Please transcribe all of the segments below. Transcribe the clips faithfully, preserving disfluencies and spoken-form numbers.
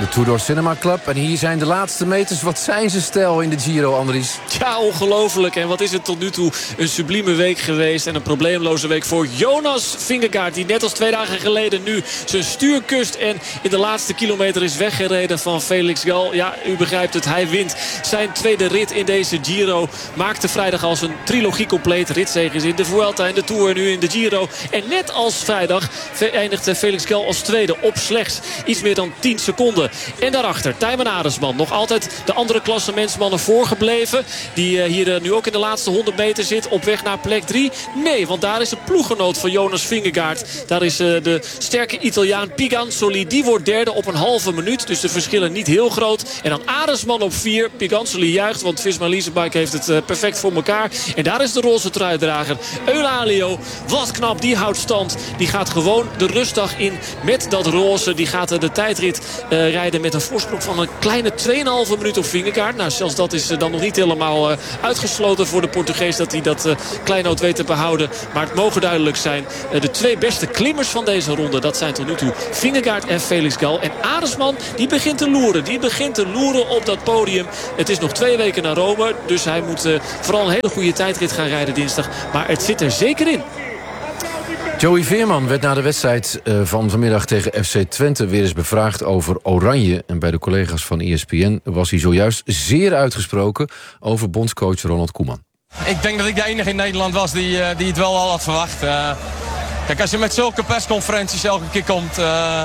de Tudor Cinema Club. En hier zijn de laatste meters. Wat zijn ze stel in de Giro, Andries? Ja, ongelooflijk. En wat is het tot nu toe een sublieme week geweest. En een probleemloze week voor Jonas Vingegaard. Die net als twee dagen geleden nu zijn stuur kust. En in de laatste kilometer is weggereden van Felix Gal. Ja, u begrijpt het. Hij wint zijn tweede rit in deze Giro. Maakte vrijdag als een trilogie compleet. Ritzegers in de Vuelta en de Tour. Nu in de Giro. En net als vrijdag eindigde Felix Gal als tweede op slechts iets meer dan tien seconden. En daarachter Tijmen Aresman. Nog altijd de andere klassementsmannen voorgebleven. Die uh, hier uh, nu ook in de laatste honderd meter zit. Op weg naar plek drie. Nee, want daar is een ploeggenoot van Jonas Vingegaard. Daar is uh, de sterke Italiaan Piganzoli. Die wordt derde op een halve minuut. Dus de verschillen niet heel groot. En dan Aresman op vier. Piganzoli juicht, want Visma Leasebike heeft het uh, perfect voor elkaar. En daar is de roze truidrager Eulalië. Wat knap, die houdt stand. Die gaat gewoon de rustdag in met dat roze. Die gaat uh, de tijdrit uh, rijden met een voorsprong van een kleine twee komma vijf minuut op Vingegaard. Nou, zelfs dat is uh, dan nog niet helemaal uh, uitgesloten voor de Portugees dat hij dat uh, kleinood weet te behouden. Maar het mogen duidelijk zijn. Uh, de twee beste klimmers van deze ronde, dat zijn tot nu toe Vingegaard en Felix Gal. En Aresman, die begint te loeren. Die begint te loeren op dat podium. Het is nog twee weken naar Rome. Dus hij moet uh, vooral een hele goede tijdrit gaan rijden dinsdag. Maar het zit er zeker in. Joey Veerman werd na de wedstrijd van vanmiddag tegen F C Twente weer eens bevraagd over Oranje. En bij de collega's van E S P N was hij zojuist zeer uitgesproken over bondscoach Ronald Koeman. Ik denk dat ik de enige in Nederland was die, die het wel al had verwacht. Uh, kijk, als je met zulke persconferenties elke keer komt, uh,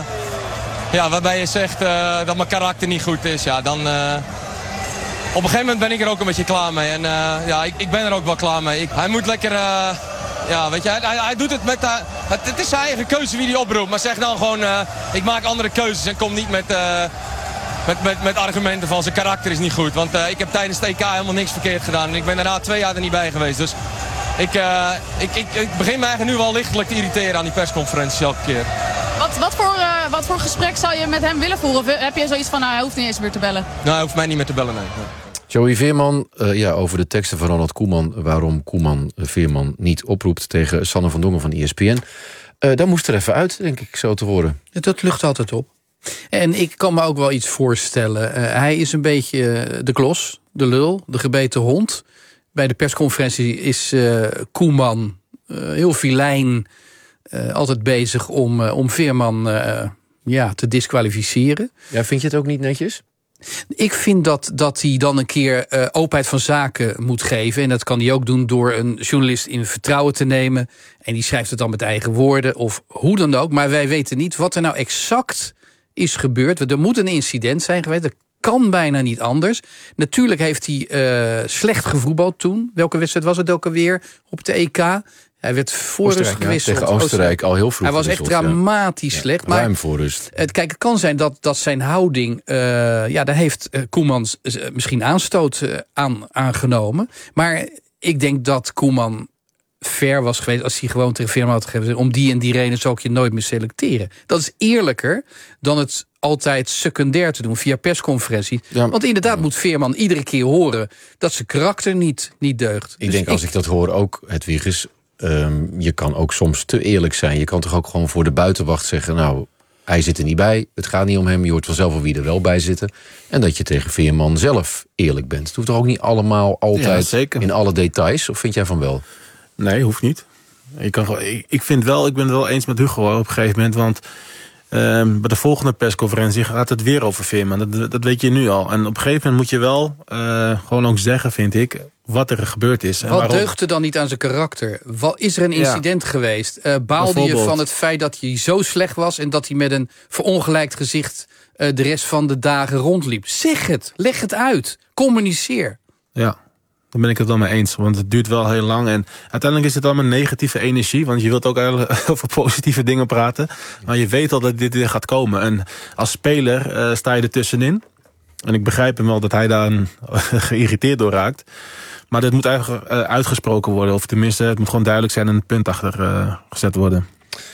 ja, waarbij je zegt uh, dat mijn karakter niet goed is, ja, dan... Uh, op een gegeven moment ben ik er ook een beetje klaar mee. En uh, ja, ik, ik ben er ook wel klaar mee. Ik, hij moet lekker... Uh, Ja, weet je, hij, hij doet het met... Uh, het, het is zijn eigen keuze wie hij oproept. Maar zeg dan gewoon, uh, ik maak andere keuzes en kom niet met, uh, met, met, met argumenten van zijn karakter is niet goed. Want uh, ik heb tijdens het E K helemaal niks verkeerd gedaan. En ik ben daarna twee jaar er niet bij geweest. Dus ik, uh, ik, ik, ik begin me eigenlijk nu wel lichtelijk te irriteren aan die persconferenties elke keer. Wat, wat, voor, uh, wat voor gesprek zou je met hem willen voeren? Of heb je zoiets van, nou, hij hoeft niet eens meer te bellen? Nou, hij hoeft mij niet meer te bellen, nee. nee. Joey Veerman, uh, ja, over de teksten van Ronald Koeman... waarom Koeman uh, Veerman niet oproept tegen Sanne van Dongen van E S P N. Uh, dat moest er even uit, denk ik, zo te horen. Dat lucht altijd op. En ik kan me ook wel iets voorstellen. Uh, hij is een beetje de klos, de lul, de gebeten hond. Bij de persconferentie is uh, Koeman uh, heel filijn... Uh, altijd bezig om, uh, om Veerman uh, ja, te disqualificeren. Ja, vind je het ook niet netjes? Ik vind dat, dat hij dan een keer uh, openheid van zaken moet geven. En dat kan hij ook doen door een journalist in vertrouwen te nemen. En die schrijft het dan met eigen woorden of hoe dan ook. Maar wij weten niet wat er nou exact is gebeurd. Er moet een incident zijn geweest. Dat kan bijna niet anders. Natuurlijk heeft hij uh, slecht gevoetbald toen. Welke wedstrijd was het ook alweer op de E K? Hij werd voor rust gewisseld. Ja, tegen Oostenrijk, Oostenrijk al heel vroeg Hij was echt dramatisch ja. slecht. Ja, ruim maar voor rust. Het, kijk, het kan zijn dat, dat zijn houding... Uh, ja, daar heeft uh, Koeman uh, misschien aanstoot uh, aan aangenomen. Maar ik denk dat Koeman fair was geweest... als hij gewoon tegen Veerman had gegeven... om die en die reden zou ik je nooit meer selecteren. Dat is eerlijker dan het altijd secundair te doen via persconferentie. Ja. Want inderdaad moet Veerman iedere keer horen... dat zijn karakter niet, niet deugt. Ik dus denk als ik, ik dat hoor ook, Hedwiges... Um, je kan ook soms te eerlijk zijn. Je kan toch ook gewoon voor de buitenwacht zeggen... nou, hij zit er niet bij, het gaat niet om hem... je hoort vanzelf wel wie er wel bij zitten. En dat je tegen Veerman zelf eerlijk bent. Het hoeft toch ook niet allemaal altijd ja, in alle details? Of vind jij van wel? Nee, hoeft niet. Ik, kan, ik, ik vind wel, ik ben het wel eens met Hugo op een gegeven moment... want um, bij de volgende persconferentie gaat het weer over Veerman. Dat, dat weet je nu al. En op een gegeven moment moet je wel uh, gewoon ook zeggen, vind ik... wat er gebeurd is. En wat waarom... deugde dan niet aan zijn karakter? Wat, is er een incident ja. geweest? Uh, baalde je van het feit dat hij zo slecht was... en dat hij met een verongelijkt gezicht... Uh, de rest van de dagen rondliep? Zeg het, leg het uit, communiceer. Ja, daar ben ik het wel mee eens. Want het duurt wel heel lang. En uiteindelijk is het allemaal negatieve energie. Want je wilt ook over positieve dingen praten. Maar je weet al dat dit weer gaat komen. En als speler uh, sta je er tussenin. En ik begrijp hem wel dat hij daar geïrriteerd door raakt. Maar dit moet eigenlijk uh, uitgesproken worden. Of tenminste, het moet gewoon duidelijk zijn en een punt achter uh, gezet worden.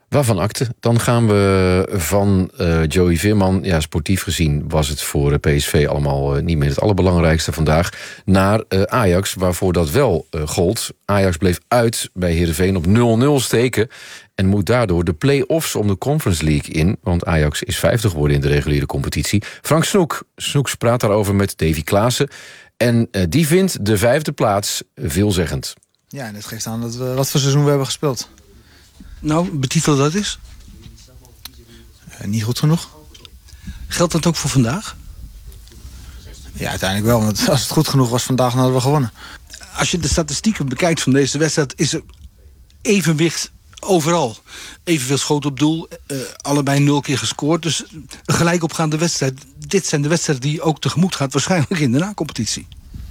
Waarvan akte? Dan gaan we van uh, Joey Veerman. Ja, sportief gezien was het voor P S V allemaal uh, niet meer het allerbelangrijkste vandaag. Naar uh, Ajax, waarvoor dat wel uh, gold. Ajax bleef uit bij Heerenveen op nul nul steken. En moet daardoor de play-offs om de Conference League in. Want Ajax is vijfde geworden in de reguliere competitie. Frank Snoek. Snoeks praat daarover met Davy Klaassen. En uh, die vindt de vijfde plaats veelzeggend. Ja, en dat geeft aan dat we, wat voor seizoen we hebben gespeeld. Nou, betitel dat is? Uh, niet goed genoeg. Geldt dat ook voor vandaag? Ja, uiteindelijk wel. Want als het goed genoeg was vandaag, dan hadden we gewonnen. Als je de statistieken bekijkt van deze wedstrijd, is er evenwicht overal. Evenveel schoten op doel, uh, allebei nul keer gescoord. Dus een gelijk opgaande wedstrijd. Dit zijn de wedstrijden die ook tegemoet gaat waarschijnlijk in de na-competitie.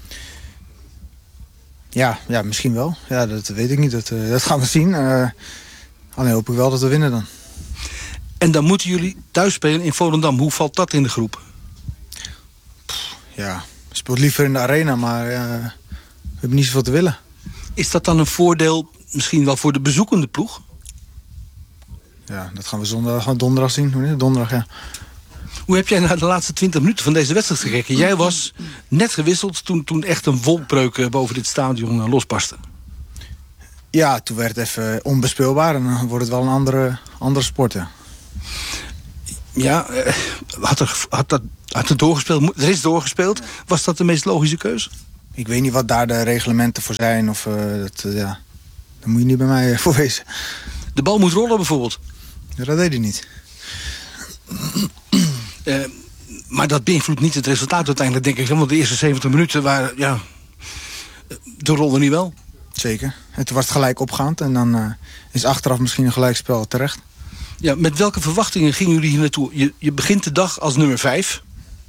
Ja, ja, misschien wel. Ja, dat weet ik niet. Dat, uh, dat gaan we zien. Uh, alleen hoop ik wel dat we winnen dan. En dan moeten jullie thuis spelen in Volendam. Hoe valt dat in de groep? Pff, ja, je speelt liever in de arena, maar uh, we hebben niet zoveel te willen. Is dat dan een voordeel misschien wel voor de bezoekende ploeg? Ja, dat gaan we zondag, gaan we donderdag zien. Donderdag, ja. Hoe heb jij naar de laatste twintig minuten van deze wedstrijd gekeken? Jij was net gewisseld toen, toen echt een wolkbreuk boven dit stadion losbarstte. Ja, toen werd het even onbespeelbaar en dan wordt het wel een andere, andere sport. Ja, ja had, er, had, dat, had er doorgespeeld? Er is doorgespeeld. Was dat de meest logische keuze? Ik weet niet wat daar de reglementen voor zijn. Of, uh, dat, uh, ja, daar moet je niet bij mij voor wezen. De bal moet rollen bijvoorbeeld? Ja, dat deed hij niet. Uh, maar dat beïnvloedt niet het resultaat uiteindelijk, denk ik. Want de eerste zeventig minuten waren, ja, de rolde niet wel. Zeker. En toen was het gelijk opgaand. En dan uh, is achteraf misschien een gelijkspel terecht. Ja, met welke verwachtingen gingen jullie hier naartoe? Je, je begint de dag als nummer vijf.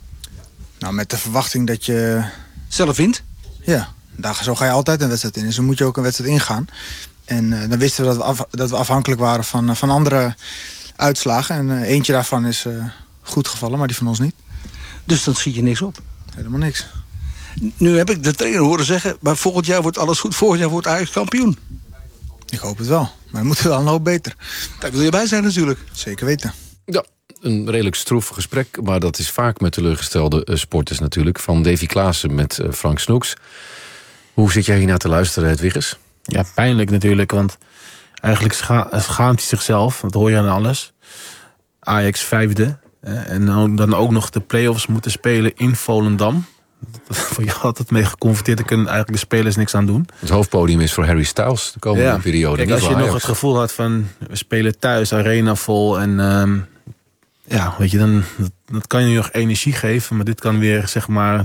Nou, met de verwachting dat je... zelf wint? Ja, daar, zo ga je altijd een wedstrijd in. Dus dan moet je ook een wedstrijd ingaan. En uh, dan wisten we dat we, af, dat we afhankelijk waren van, uh, van andere uitslagen. En uh, eentje daarvan is uh, goed gevallen, maar die van ons niet. Dus dan schiet je niks op? Helemaal niks. Nu heb ik de trainer horen zeggen, maar volgend jaar wordt alles goed. Volgend jaar wordt Ajax kampioen. Ik hoop het wel, maar dan moet wel een hoop beter. Daar wil je bij zijn natuurlijk. Zeker weten. Ja, een redelijk stroef gesprek, maar dat is vaak met teleurgestelde uh, sporters natuurlijk. Van Davy Klaassen met uh, Frank Snoeks. Hoe zit jij hier naar te luisteren, Hedwiges? Ja, pijnlijk natuurlijk, want eigenlijk scha- schaamt hij zichzelf. Dat hoor je aan alles. Ajax vijfde. Eh, en dan ook nog de play-offs moeten spelen in Volendam. Voor jou altijd mee geconfronteerd. Daar kunnen eigenlijk de spelers niks aan doen. Het hoofdpodium is voor Harry Styles de komende ja. periode. Kijk, als je nog het gevoel had van we spelen thuis, arena vol en um, ja, weet je, dan dat, dat kan je nog energie geven, maar dit kan weer zeg maar uh,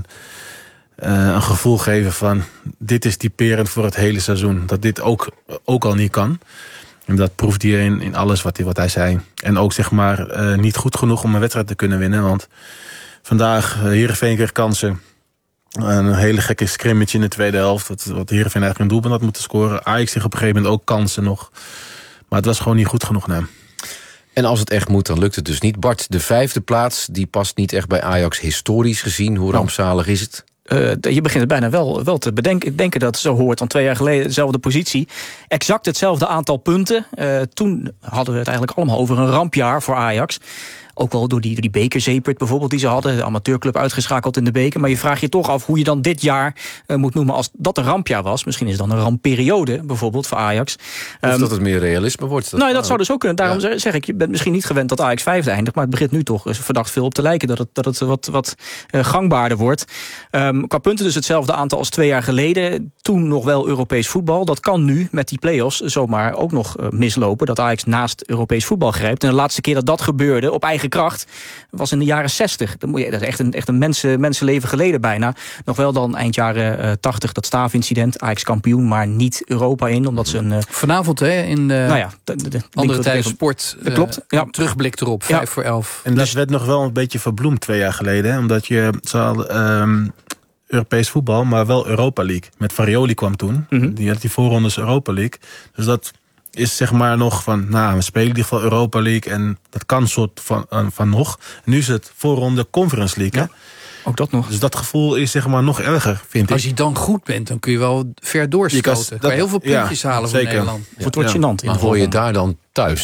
een gevoel geven van dit is typerend voor het hele seizoen. Dat dit ook, ook al niet kan. En dat proeft hij in, in alles wat hij, wat hij zei. En ook zeg maar uh, niet goed genoeg om een wedstrijd te kunnen winnen, want vandaag uh, Heerenveen kreeg kansen. Een hele gekke scrimmage in de tweede helft. Wat, wat Heerenveen eigenlijk een doelpunt had moeten scoren. Ajax zich op een gegeven moment ook kansen nog. Maar het was gewoon niet goed genoeg. Nee. En als het echt moet, dan lukt het dus niet. Bart, de vijfde plaats, die past niet echt bij Ajax historisch gezien. Hoe rampzalig is het? Uh, je begint het bijna wel, wel te bedenken denken dat het zo hoort. Want twee jaar geleden dezelfde positie. Exact hetzelfde aantal punten. Uh, toen hadden we het eigenlijk allemaal over een rampjaar voor Ajax. Ook wel door die, door die bekerzepert bijvoorbeeld die ze hadden. De amateurclub uitgeschakeld in de beker. Maar je vraagt je toch af hoe je dan dit jaar uh, moet noemen als dat een rampjaar was. Misschien is het dan een rampperiode bijvoorbeeld voor Ajax. Of um, dat het meer realisme wordt. Dat nou, dat zou dus ook kunnen. Daarom ja. zeg ik, je bent misschien niet gewend dat Ajax vijfde eindigt. Maar het begint nu toch verdacht veel op te lijken. Dat het, dat het wat, wat uh, gangbaarder wordt. Um, qua punten dus hetzelfde aantal als twee jaar geleden. Toen nog wel Europees voetbal. Dat kan nu met die play-offs zomaar ook nog uh, mislopen. Dat Ajax naast Europees voetbal grijpt. En de laatste keer dat dat gebeurde op eigen kracht was in de jaren zestig. Dat is echt een, echt een mensen, mensenleven geleden bijna. Nog wel dan eind jaren uh, tachtig, dat staafincident. Ajax kampioen, maar niet Europa in. Omdat ze een... Uh, Vanavond hè, in de, nou ja, de, de, de andere tijden sport. Dat uh, klopt. Ja. Terugblik erop, vijf ja. voor elf. En dat dus, werd nog wel een beetje verbloemd twee jaar geleden. Hè, omdat je zal um, Europees voetbal, maar wel Europa League. Met Farioli kwam toen. Mm-hmm. Die had die voorrondes Europa League. Dus dat is zeg maar nog van, nou, we spelen in ieder geval Europa League en dat kan soort van, uh, van nog. Nu is het voorronde Conference League. Ja, hè? Ook dat nog. Dus dat gevoel is zeg maar nog erger, vind Als ik. je dan goed bent, dan kun je wel ver doorstoten. Je kan, dat, kan je heel veel puntjes ja, halen voor Nederland. Ja. Het wordt ja. gênant. Maar hoor je daar dan thuis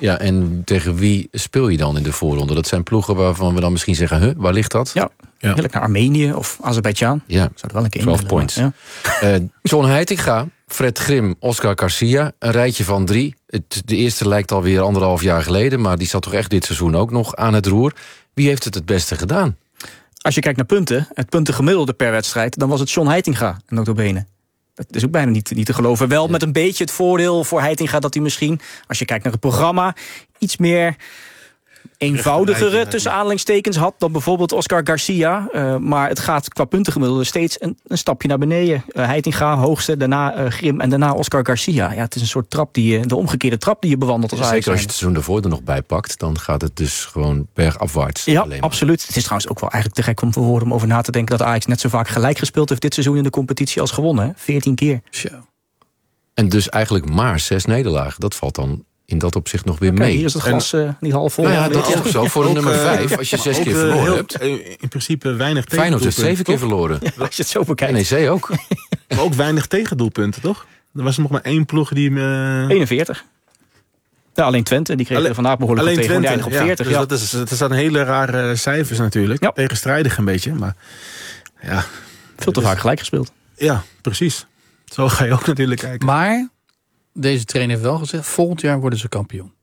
Ja, en tegen wie speel je dan in de voorronde? Dat zijn ploegen waarvan we dan misschien zeggen, huh, waar ligt dat? Ja, ja. Heerlijk naar Armenië of Azerbeidzjan. Ja, zou er wel een keer twaalf points. Ja. Uh, John Heitinga, Fred Grim, Oscar Garcia. Een rijtje van drie. Het, de eerste lijkt alweer anderhalf jaar geleden, maar die zat toch echt dit seizoen ook nog aan het roer. Wie heeft het het beste gedaan? Als je kijkt naar punten, het puntengemiddelde per wedstrijd, dan was het John Heitinga, nota bene. Dat is ook bijna niet, niet te geloven. Wel met een beetje het voordeel voor Heitinga dat hij misschien, als je kijkt naar het programma, iets meer eenvoudigere tussen aanhalingstekens had dan bijvoorbeeld Oscar Garcia. Uh, maar het gaat qua puntengemiddelde steeds een, een stapje naar beneden. Uh, Heitinga, hoogste, daarna uh, Grim en daarna Oscar Garcia. Ja, het is een soort trap die je, de omgekeerde trap die je bewandelt als ja, Ajax. Zeker als je het seizoen ervoor er nog bij pakt, dan gaat het dus gewoon bergafwaarts. Ja, absoluut. Het is trouwens ook wel eigenlijk te gek om voor woorden om over na te denken dat Ajax net zo vaak gelijk gespeeld heeft dit seizoen in de competitie als gewonnen. Hè? veertien keer. Ja. En dus eigenlijk maar zes nederlagen. Dat valt dan in dat opzicht nog weer okay, mee. Hier is het glas uh, niet half vol. Nou ja, dat is ook zo. Voor de nummer vijf, als je zes keer verloren heel, hebt. In principe weinig tegendoelpunten. Feyenoord heeft zeven keer verloren. Ja, als je het zo bekijkt. N E C ook. Maar ook weinig tegendoelpunten, toch? Er was er nog maar één ploeg die... Uh... eenenveertig. Ja, alleen Twente, die kreeg er vandaag behoorlijk alleen op tegen. Twente, Die eindigt op veertig. Ja, dus ja. Dat, is, dat zijn hele rare cijfers natuurlijk. Ja. Tegenstrijdig een beetje, maar... Ja, veel te dus, vaak gelijk gespeeld. Ja, precies. Zo ga je ook natuurlijk kijken. Maar... Deze trainer heeft wel gezegd, volgend jaar worden ze kampioen.